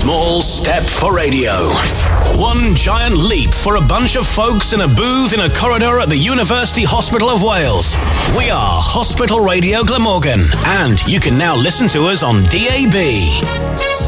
small step for radio. One giant leap for a bunch of folks in a booth in a corridor at the University Hospital of Wales. We are Hospital Radio Glamorgan, and you can now listen to us on DAB.